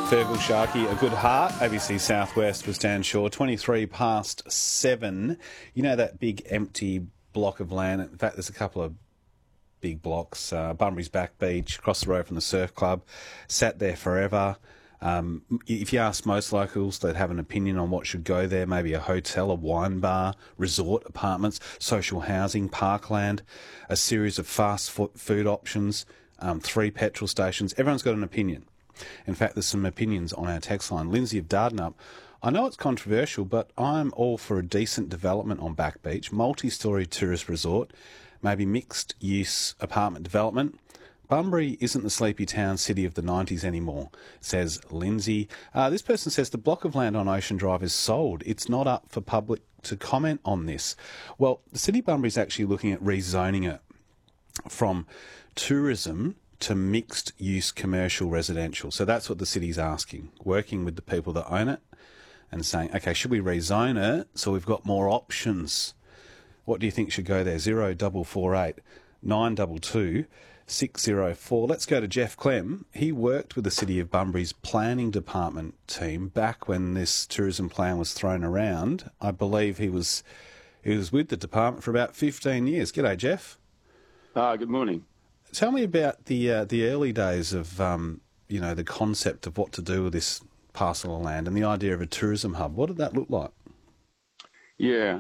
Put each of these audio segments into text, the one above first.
Fergal Sharkey, a good heart. ABC Southwest was Dan Shaw, 23 past 7. You know that big empty block of land? In fact, there's a couple of big blocks. Bunbury's Back Beach, across the road from the surf club, sat there forever. If you ask most locals, they'd have an opinion on what should go there, maybe a hotel, a wine bar, resort apartments, social housing, parkland, a series of fast food options, 3 petrol stations. Everyone's got an opinion. In fact, there's some opinions on our text line. Lindsay of Dardanup, I know it's controversial, but I'm all for a decent development on Back Beach, multi-storey tourist resort, maybe mixed-use apartment development. Bunbury isn't the sleepy town city of the 90s anymore, says Lindsay. This person says the block of land on Ocean Drive is sold. It's not up for public to comment on this. Well, the City of Bunbury is actually looking at rezoning it from tourism to mixed-use commercial residential. So that's what the city's asking, working with the people that own it and saying, OK, should we rezone it so we've got more options? What do you think should go there? 0448 922 604. Let's go to Jeff Clem. He worked with the City of Bunbury's planning department team back when this tourism plan was thrown around. I believe he was with the department for about 15 years. G'day, Jeff. Good morning. Tell me about the early days of the concept of what to do with this parcel of land and the idea of a tourism hub. What did that look like? Yeah,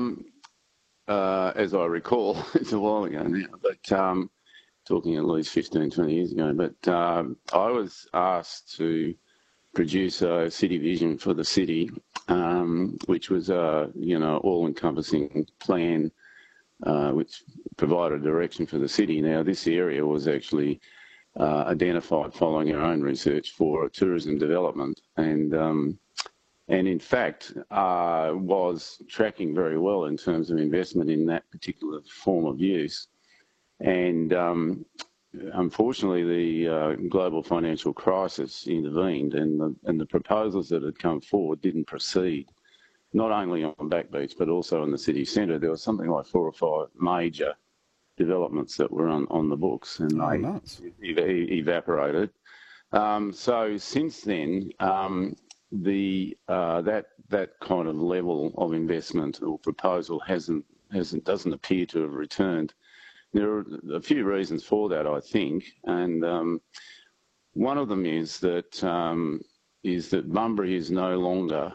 as I recall, it's a while ago now, but talking at least 15, 20 years ago. But I was asked to produce a city vision for the city, which was a all-encompassing plan, which provided direction for the city. Now, this area was actually identified following our own research for tourism development, and in fact was tracking very well in terms of investment in that particular form of use. And unfortunately, the global financial crisis intervened, and the proposals that had come forward didn't proceed. Not only on Back Beach, but also in the city centre. There was something like 4 or 5 major developments that were on the books, and they evaporated. So since then, that kind of level of investment or proposal doesn't appear to have returned. There are a few reasons for that, I think, and one of them is that Bunbury is no longer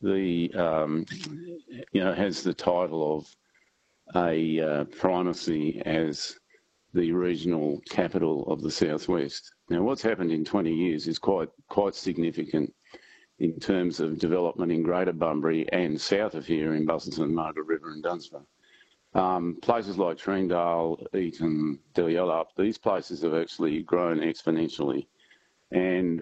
has the title of a primacy as the regional capital of the Southwest. Now, what's happened in 20 years is quite significant in terms of development in Greater Bunbury and south of here in Busselton, Margaret River and Dunsborough. Places like Treendale, Eaton, Delyalup, these places have actually grown exponentially. And